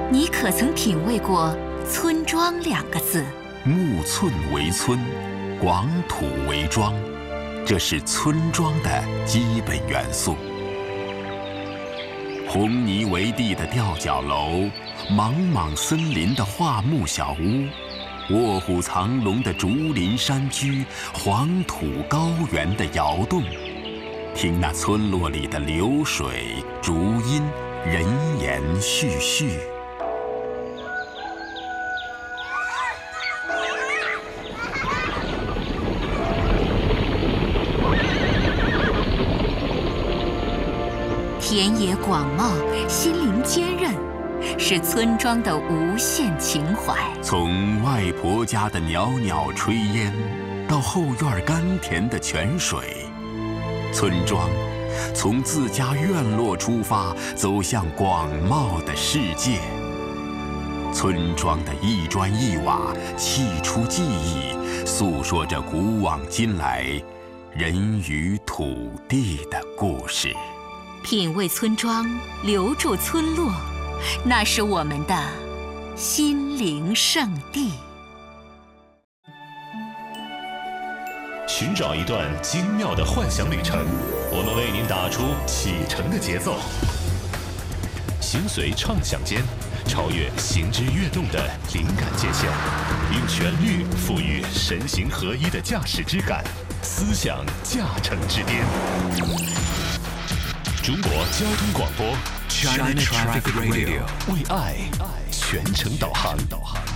你可曾品味过“村庄”2个字？ 木寸为村，广土为庄，这是村庄的基本元素。红泥为地的吊脚楼，莽莽森林的桦木小屋，卧虎藏龙的竹林山居，黄土高原的窑洞，听那村落里的流水、竹音、人言絮絮。 田野广袤，心灵坚韧，是村庄的无限情怀。 从外婆家的袅袅炊烟，到后院甘甜的泉水，村庄从自家院落出发，走向广袤的世界。村庄的一砖一瓦，砌出记忆，诉说着古往今来人与土地的故事。 品味村庄，留住村落，那是我们的心灵圣地。 寻找一段精妙的幻想旅程，我们为您打出启程的节奏。心随畅想间，超越行之跃动的灵感界限，用旋律赋予神形合一的驾驶之感，思想驾乘之巅。中国交通广播 China Traffic Radio 为爱全程导航。